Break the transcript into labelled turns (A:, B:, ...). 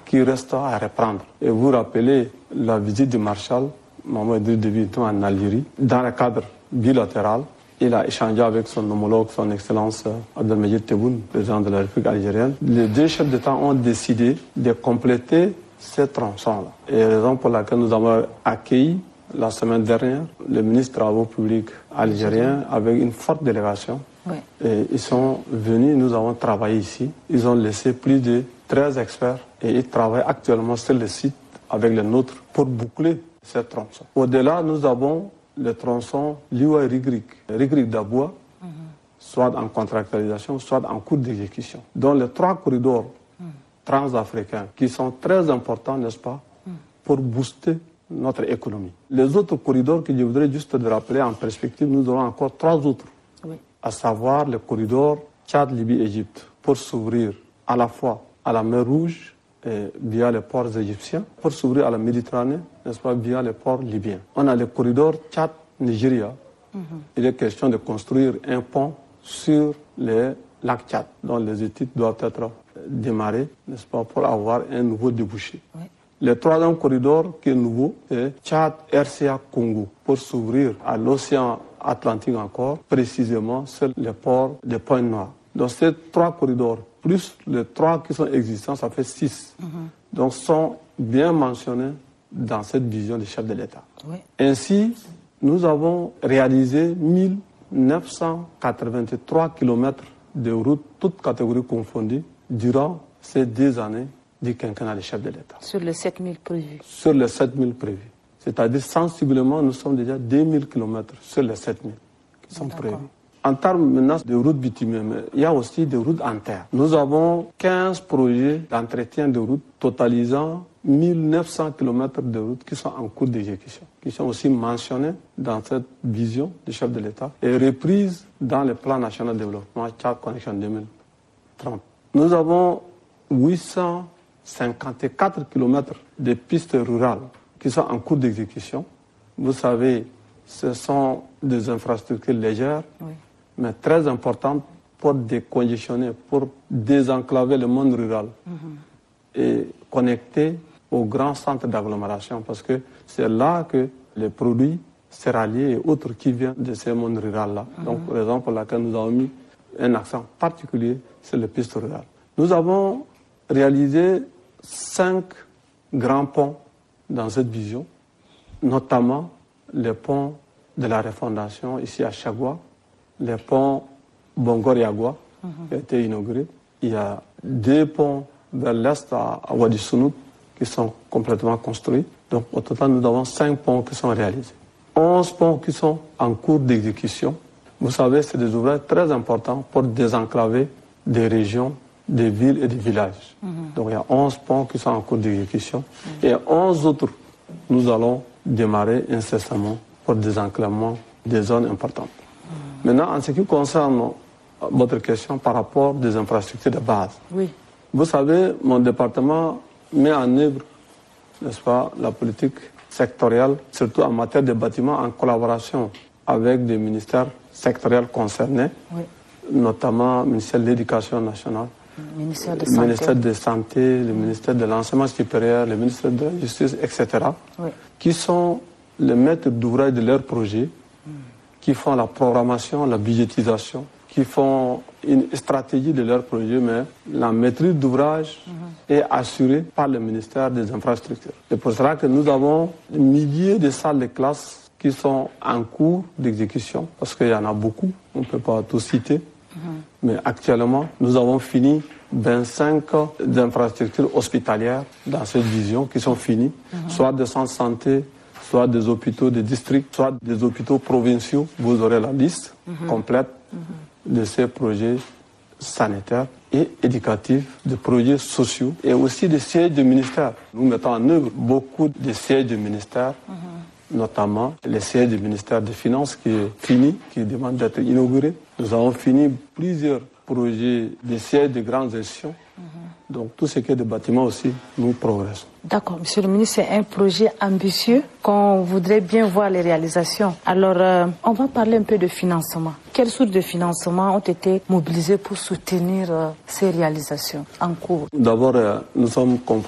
A: qui reste à reprendre. Et vous rappelez la visite du Marshal Mamadou Idriss Déby en Algérie, dans le cadre bilatéral. Il a échangé avec son homologue, son Excellence Abdelmajid Tebboune, président de la République algérienne. Les deux chefs d'État ont décidé de compléter ces tronçons-là. Et raison pour laquelle nous avons accueilli la semaine dernière le ministre des Travaux publics algérien avec une forte délégation. Oui. Et ils sont venus, nous avons travaillé ici. Ils ont laissé plus de 13 experts et ils travaillent actuellement sur le site avec les nôtres pour boucler ces tronçons. Au-delà, nous avons le tronçon Liwa-Rigrig, Rigrig d'Aboua, soit en contractualisation, soit en cours d'exécution. Donc les 3 corridors transafricains qui sont très importants, n'est-ce pas, pour booster notre économie. Les autres corridors que je voudrais juste te rappeler en perspective, nous aurons encore 3 autres, à savoir le corridor Tchad-Libye-Égypte, pour s'ouvrir à la fois à la mer Rouge via les ports égyptiens, pour s'ouvrir à la Méditerranée, n'est-ce pas, via les ports libyens. On a le corridor Tchad-Nigeria. Il est question de construire un pont sur le lac Tchad, dont les études doivent être démarrées, n'est-ce pas, pour avoir un nouveau débouché. Oui. Le 3e corridor qui est nouveau est Tchad-RCA-Congo, pour s'ouvrir à l'océan Atlantique encore, précisément sur le port de Pointe-Noire. Donc ces 3 corridors, plus les 3 qui sont existants, ça fait 6. Donc sont bien mentionnés dans cette vision du chef de l'État. Oui. Ainsi, nous avons réalisé 1983 km de routes, toutes catégories confondues, durant ces 2 années du quinquennat du chef de l'État.
B: Sur les 7000 prévus.
A: Sur les 7000 prévus. C'est-à-dire, sensiblement, nous sommes déjà 2000 km sur les 7000 qui sont prévus. En termes maintenant de routes bitumées, il y a aussi des routes en terre. Nous avons 15 projets d'entretien de routes totalisant 1900 km de routes qui sont en cours d'exécution, qui sont aussi mentionnés dans cette vision du chef de l'État et reprises dans le plan national de développement Tchad Connection 2030. Nous avons 854 km de pistes rurales qui sont en cours d'exécution. Vous savez, ce sont des infrastructures légères, mais très importantes pour décongestionner, pour désenclaver le monde rural et connecter aux grands centres d'agglomération, parce que c'est là que les produits céréaliers et autres qui viennent de ces mondes ruraux-là. Donc, raison pour laquelle nous avons mis un accent particulier sur les pistes rurales. Nous avons réalisé 5 grands ponts dans cette vision, notamment le pont de la refondation ici à Chagua, le pont Bongor-Yagua qui a été inauguré. Il y a 2 ponts vers l'est à Wadi Sounout qui sont complètement construits. Donc au total, nous avons 5 ponts qui sont réalisés. 11 ponts qui sont en cours d'exécution. Vous savez, c'est des ouvrages très importants pour désenclaver des régions, des villes et des villages. Donc il y a 11 ponts qui sont en cours d'exécution. Et 11 autres, nous allons démarrer incessamment pour désenclavement des zones importantes. Maintenant, en ce qui concerne votre question par rapport des infrastructures de base. Vous savez, mon département met en œuvre, n'est-ce pas, la politique sectorielle, surtout en matière de bâtiments, en collaboration avec des ministères sectoriels concernés, notamment le ministère de l'Éducation nationale, le ministère de la Santé, le ministère de l'Enseignement supérieur, le ministère de la Justice, etc., qui sont les maîtres d'ouvrage de leurs projets, qui font la programmation, la budgétisation, qui font une stratégie de leurs projets, mais la maîtrise d'ouvrage est assurée par le ministère des Infrastructures. C'est pour cela que nous avons des milliers de salles de classe qui sont en cours d'exécution, parce qu'il y en a beaucoup, on ne peut pas tout citer. Mais actuellement, nous avons fini 25 infrastructures hospitalières dans cette vision qui sont finies, soit des centres de santé, soit des hôpitaux de district, soit des hôpitaux provinciaux. Vous aurez la liste complète de ces projets sanitaires et éducatifs, de projets sociaux et aussi des sièges de ministères. Nous mettons en œuvre beaucoup de sièges de ministères, notamment le siège du ministère des Finances qui est fini, qui demande d'être inauguré. Nous avons fini plusieurs projets de sièges de grandes institutions. Donc tout ce qui est de bâtiments aussi, nous progressons.
B: D'accord, Monsieur le ministre, c'est un projet ambitieux qu'on voudrait bien voir les réalisations. Alors, on va parler un peu de financement. Quelles sources de financement ont été mobilisées pour soutenir ces réalisations en cours?
A: D'abord, nous sommes confrontés